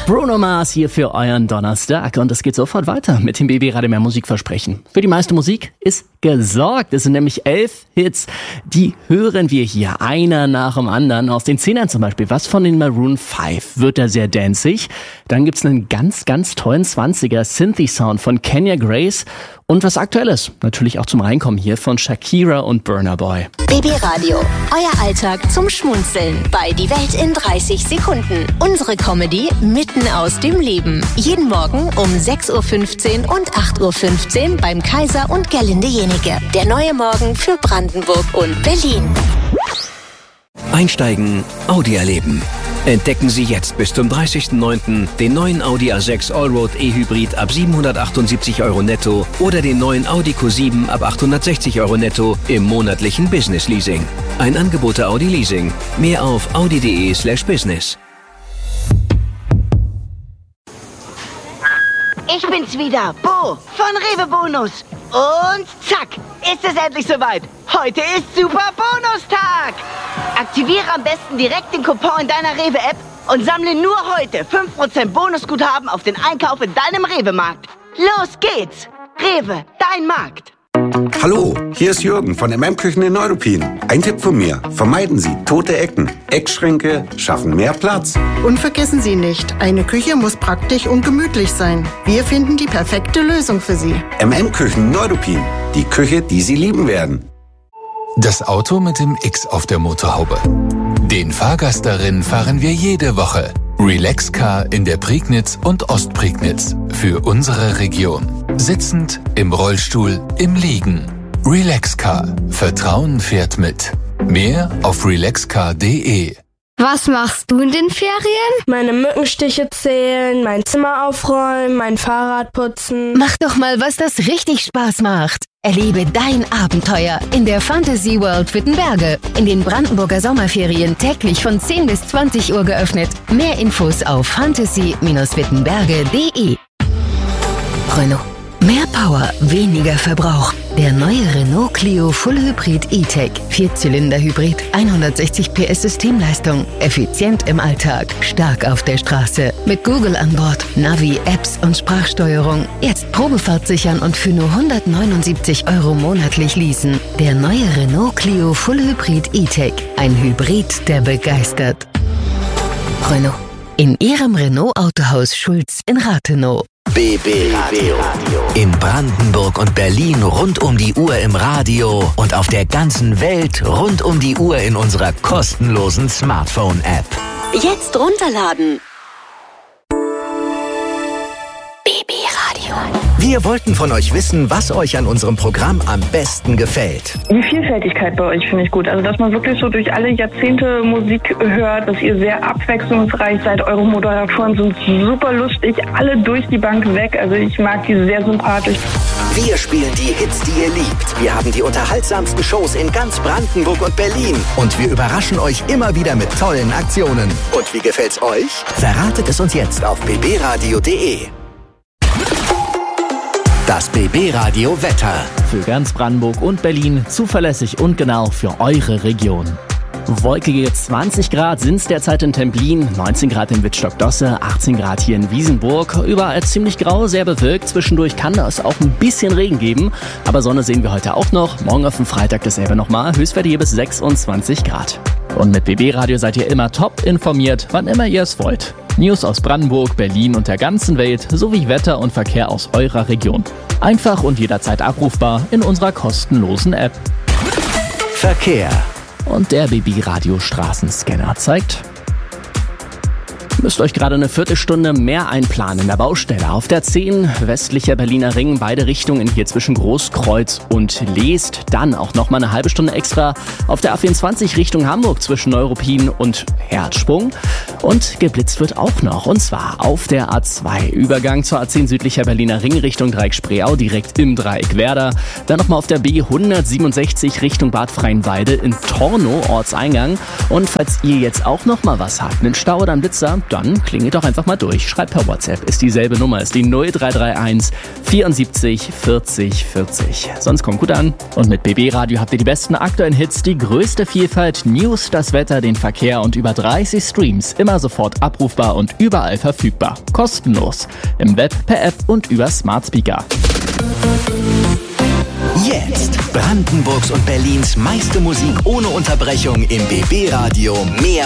Bruno Mars hier für euren Donnerstag und es geht sofort weiter mit dem BB Radio Mehr Musikversprechen. Für die meiste Musik ist gesorgt. Es sind nämlich 11 Hits, die hören wir hier einer nach dem anderen. Aus den 10ern zum Beispiel, was von den Maroon 5 wird da sehr danceig. Dann gibt's einen ganz, ganz tollen 20er Synthi-Sound von Kenya Grace und was Aktuelles, natürlich auch zum Reinkommen hier von Shakira und Burna Boy. BB Radio, euer Alltag zum Schmunzeln bei Die Welt in 30 Sekunden. Unsere Comedy mitten aus dem Leben. Jeden Morgen um 6.15 Uhr und 8.15 Uhr beim Kaiser und Gerlinde Jenike. Der neue Morgen für Brandenburg und Berlin. Einsteigen, Audi erleben. Entdecken Sie jetzt bis zum 30.09. den neuen Audi A6 Allroad E-Hybrid ab 778 € netto oder den neuen Audi Q7 ab 860 € netto im monatlichen Business Leasing. Ein Angebot der Audi Leasing. Mehr auf audi.de/business. Ich bin's wieder, Bo von Rewe Bonus. Und zack, ist es endlich soweit. Heute ist Super Bonustag. Aktiviere am besten direkt den Coupon in deiner Rewe-App und sammle nur heute 5% Bonusguthaben auf den Einkauf in deinem Rewe-Markt. Los geht's. Rewe, dein Markt. Hallo, hier ist Jürgen von MM-Küchen in Neuruppin. Ein Tipp von mir: Vermeiden Sie tote Ecken. Eckschränke schaffen mehr Platz. Und vergessen Sie nicht, eine Küche muss praktisch und gemütlich sein. Wir finden die perfekte Lösung für Sie. MM-Küchen Neuruppin. Die Küche, die Sie lieben werden. Das Auto mit dem X auf der Motorhaube. Den Fahrgast darin fahren wir jede Woche. Relaxcar in der Prignitz und Ostprignitz. Für unsere Region. Sitzend, im Rollstuhl, im Liegen. Relaxcar. Vertrauen fährt mit. Mehr auf relaxcar.de. Was machst du in den Ferien? Meine Mückenstiche zählen, mein Zimmer aufräumen, mein Fahrrad putzen. Mach doch mal, was das richtig Spaß macht. Erlebe dein Abenteuer in der Fantasy World Wittenberge. In den Brandenburger Sommerferien täglich von 10 bis 20 Uhr geöffnet. Mehr Infos auf fantasy-wittenberge.de. Renault. Mehr Power, weniger Verbrauch. Der neue Renault Clio Full Hybrid E-Tech. 4-Zylinder-Hybrid, 160 PS Systemleistung. Effizient im Alltag, stark auf der Straße. Mit Google an Bord, Navi, Apps und Sprachsteuerung. Jetzt Probefahrt sichern und für nur 179 € monatlich leasen. Der neue Renault Clio Full Hybrid E-Tech. Ein Hybrid, der begeistert. Renault. In Ihrem Renault Autohaus Schulz in Rathenow. BB Radio. In Brandenburg und Berlin rund um die Uhr im Radio und auf der ganzen Welt rund um die Uhr in unserer kostenlosen Smartphone-App. Jetzt runterladen. BB Radio. Wir wollten von euch wissen, was euch an unserem Programm am besten gefällt. Die Vielfältigkeit bei euch finde ich gut. Also, dass man wirklich so durch alle Jahrzehnte Musik hört, dass ihr sehr abwechslungsreich seid. Eure Moderatoren sind super lustig, alle durch die Bank weg. Also, ich mag die sehr sympathisch. Wir spielen die Hits, die ihr liebt. Wir haben die unterhaltsamsten Shows in ganz Brandenburg und Berlin. Und wir überraschen euch immer wieder mit tollen Aktionen. Und wie gefällt's euch? Verratet es uns jetzt auf bbradio.de. Das BB Radio Wetter. Für ganz Brandenburg und Berlin zuverlässig und genau für eure Region. Wolkige 20 Grad sind es derzeit in Templin, 19 Grad in Wittstock-Dosse, 18 Grad hier in Wiesenburg. Überall ziemlich grau, sehr bewölkt. Zwischendurch kann es auch ein bisschen Regen geben. Aber Sonne sehen wir heute auch noch. Morgen auf dem Freitag dasselbe nochmal. Höchstwerte hier bis 26 Grad. Und mit BB Radio seid ihr immer top informiert, wann immer ihr es wollt. News aus Brandenburg, Berlin und der ganzen Welt sowie Wetter und Verkehr aus eurer Region. Einfach und jederzeit abrufbar in unserer kostenlosen App. Verkehr. Und der BB Radio Straßenscanner zeigt: Müsst euch gerade eine Viertelstunde mehr einplanen in der Baustelle. Auf der 10 westlicher Berliner Ring, beide Richtungen hier zwischen Großkreuz und Leest. Dann auch nochmal eine halbe Stunde extra auf der A24 Richtung Hamburg zwischen Neuruppin und Herzsprung. Und geblitzt wird auch noch, und zwar auf der A2. Übergang zur A10 südlicher Berliner Ring Richtung Dreieck Spreeau, direkt im Dreieck Werder. Dann nochmal auf der B167 Richtung Bad Freienwalde in Tornow, Ortseingang. Und falls ihr jetzt auch nochmal was habt, einen Stau oder einen Blitzer, Dann klingelt doch einfach mal durch. Schreibt per WhatsApp. Ist dieselbe Nummer, ist die 0331 74 40 40. Sonst kommt gut an. Und mit BB Radio habt ihr die besten aktuellen Hits, die größte Vielfalt, News, das Wetter, den Verkehr und über 30 Streams. Immer sofort abrufbar und überall verfügbar. Kostenlos. Im Web, per App und über Smart Speaker. Jetzt Brandenburgs und Berlins meiste Musik ohne Unterbrechung im BB Radio. Mehr